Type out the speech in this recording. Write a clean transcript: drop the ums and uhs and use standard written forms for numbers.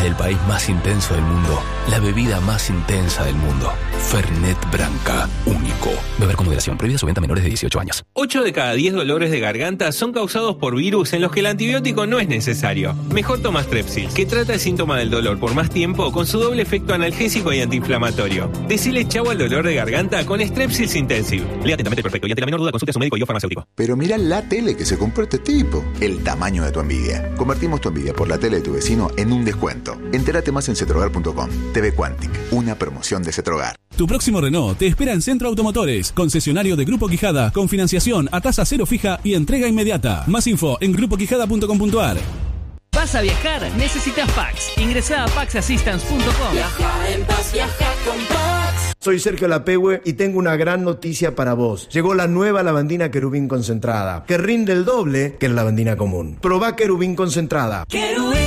Desde el país más intenso del mundo, la bebida más intensa del mundo. Fernet Branca, único. Beber con moderación, prohibida su venta a menores de 18 años. 8 de cada 10 dolores de garganta son causados por virus en los que el antibiótico no es necesario. Mejor toma Strepsils, que trata el síntoma del dolor por más tiempo con su doble efecto analgésico y antiinflamatorio. Decile chau al dolor de garganta con Strepsils Intensive. Lea atentamente el prospecto y ante la menor duda consulte a su médico y o farmacéutico. Pero mirá la tele que se compró este tipo. El tamaño de tu envidia. Convertimos tu envidia por la tele de tu vecino en un descuento. Entérate más en cetrogar.com. TV Quantic, una promoción de Cetrogar. Tu próximo Renault te espera en Centro Automotores, concesionario de Grupo Quijada, con financiación a tasa cero fija y entrega inmediata. Más info en grupoquijada.com.ar. ¿Vas a viajar? Necesitas Pax. Ingresá a paxassistance.com. Viaja en paz, viaja con Pax. Soy Sergio Lapehue y tengo una gran noticia para vos. Llegó la nueva lavandina Querubín concentrada, que rinde el doble que la lavandina común. Probá Querubín concentrada.